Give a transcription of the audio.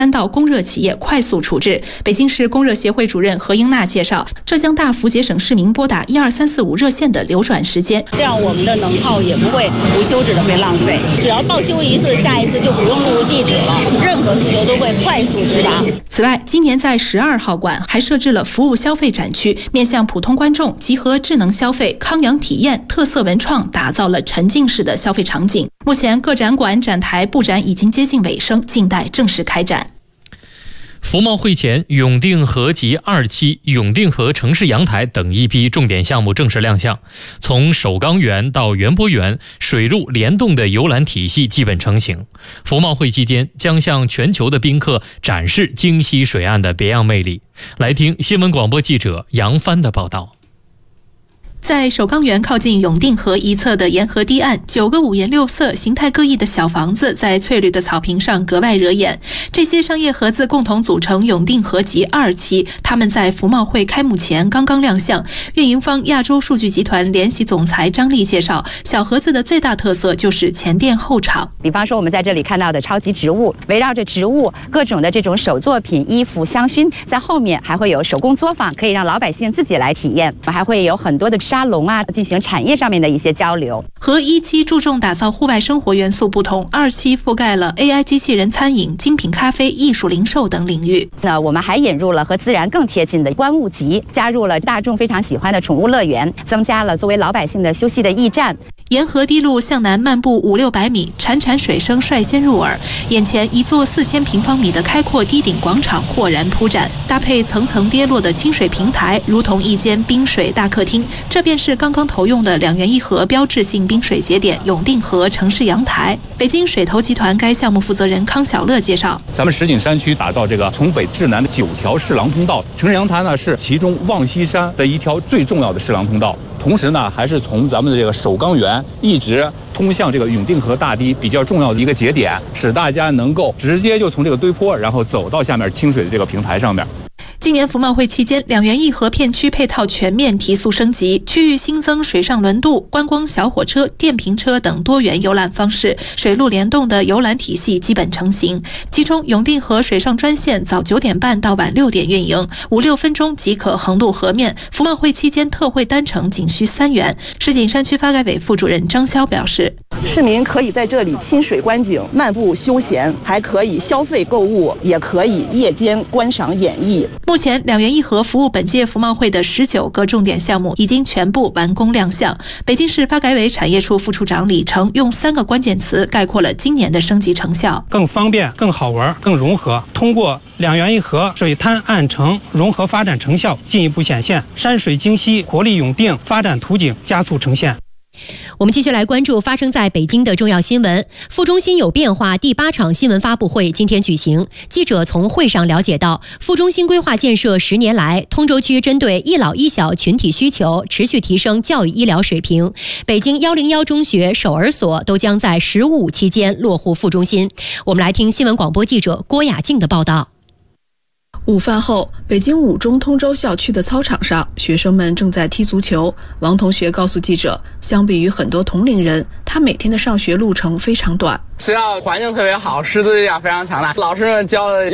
到供热企业快速处置。北京市供热协会主任何英娜介绍，这将大幅节省市民拨打12345热线的流转时间， 这样我们的能耗也不会无休止的被浪费。只要报修一次，下一次就不用录入地址了，任何需求都会快速直达。 此外，今年在12号馆还设置了服务消费展区，面向普通观众，集合智能消费、康养体验、特色文创，打造了沉浸式的消费场景。目前各展馆展台布展已经接近尾声，静待正式开展。 服贸会前，永定河及2期、永定河城市阳台等一批重点项目正式亮相。从首钢园到园博园，水陆联动的游览体系基本成型。服贸会期间将向全球的宾客展示京西水岸的别样魅力。来听新闻广播记者杨帆的报道。 在首钢园靠近永定河一侧的沿河堤岸，9个五颜六色、形态各异的小房子在翠绿的草坪上格外惹眼。这些商业盒子共同组成永定河及2期，他们在服贸会开幕前刚刚亮相。运营方亚洲数据集团联席总裁张丽介绍，小盒子的最大特色就是前店后厂。 比方说我们在这里看到的超级植物，围绕着植物各种的这种手作品、衣服、香薰，在后面还会有手工作坊，可以让老百姓自己来体验。还会有很多的沙龙啊，进行产业上面的一些交流。 和1期注重打造户外生活元素不同，2期覆盖了 AI 机器人餐饮、精品咖啡、艺术零售等领域。 那我们还引入了和自然更贴近的观物集，加入了大众非常喜欢的宠物乐园，增加了作为老百姓的休息的驿站。 沿河堤路向南漫步500-600米，潺潺水声率先入耳。眼前一座4000平方米的开阔堤顶广场豁然铺展，搭配层层跌落的清水平台，如同一间冰水大客厅。这便是刚刚投用的2元1盒标志性冰水节点永定河城市阳台。北京水投集团该项目负责人康小乐介绍， 咱们石景山区打造这个从北至南的9条市廊通道，城市阳台呢是其中望西山的一条最重要的市廊通道，同时呢还是从咱们的这个首钢园一直通向这个永定河大堤比较重要的一个节点，使大家能够直接就从这个堆坡，然后走到下面清水的这个平台上面。 今年服贸会期间，2元1盒片区配套全面提速升级，区域新增水上轮渡、观光小火车、电瓶车等多元游览方式，水陆联动的游览体系基本成型。其中，永定河水上专线早9点半到晚6点运营，5-6分钟即可横渡河面。服贸会期间特惠单程仅需3元。石景山区发改委副主任张潇表示， 市民可以在这里亲水观景、漫步休闲，还可以消费购物，也可以夜间观赏演艺。 目前2元1盒服务本届服贸会的19个重点项目已经全部完工亮相。北京市发改委产业处副处长李成用3个关键词概括了今年的升级成效： 更方便、更好玩、更融合。通过2元1盒水滩岸城融合发展成效进一步显现，山水京西、活力永定发展图景加速呈现。 我们继续来关注发生在北京的重要新闻。副中心有变化第8场新闻发布会今天举行。记者从会上了解到，副中心规划建设10年来，通州区针对一老一小群体需求，持续提升教育医疗水平。北京101中学、守儿所都将在15期间落户副中心。我们来听新闻广播记者郭雅静的报道。 午饭后，北京5中通州校区的操场上，学生们正在踢足球。王同学告诉记者，相比于很多同龄人，他每天的上学路程非常短。 学校环境特别好，师资力量非常强大，老师们教的